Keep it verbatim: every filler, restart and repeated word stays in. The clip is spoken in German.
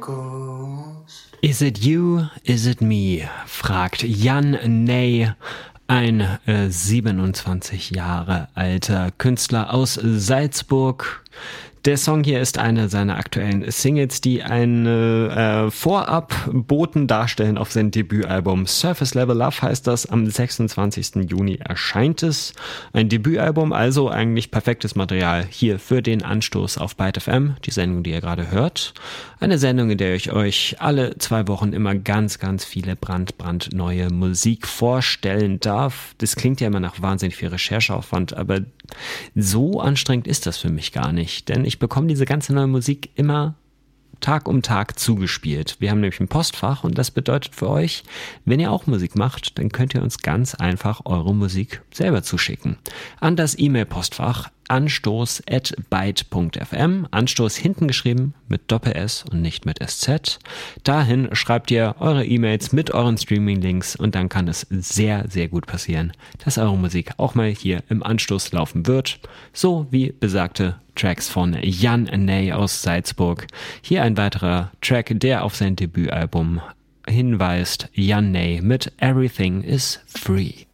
Ghost. Is it you, is it me? Fragt Jan Ney, ein äh, siebenundzwanzig Jahre alter Künstler aus Salzburg. Der Song hier ist eine seiner aktuellen Singles, die eine äh, Vorabboten darstellen auf sein Debütalbum. Surface Level Love heißt das. Am sechsundzwanzigsten Juni erscheint es. Ein Debütalbum, also eigentlich perfektes Material hier für den Anstoß auf Byte F M, die Sendung, die ihr gerade hört. Eine Sendung, in der ich euch alle zwei Wochen immer ganz, ganz viele brand, brandneue Musik vorstellen darf. Das klingt ja immer nach wahnsinnig viel Rechercheaufwand, aber so anstrengend ist das für mich gar nicht, denn ich bekomme diese ganze neue Musik immer Tag um Tag zugespielt. Wir haben nämlich ein Postfach und das bedeutet für euch, wenn ihr auch Musik macht, dann könnt ihr uns ganz einfach eure Musik selber zuschicken. An das E-Mail-Postfach anstoß at byte punkt f m, Anstoß hinten geschrieben mit Doppel-S und nicht mit S Z. Dahin schreibt ihr eure E-Mails mit euren Streaming-Links und dann kann es sehr, sehr gut passieren, dass eure Musik auch mal hier im Anstoß laufen wird. So wie besagte Tracks von Jan Ney aus Salzburg. Hier ein weiterer Track, der auf sein Debütalbum hinweist. Jan Ney mit Everything is Free.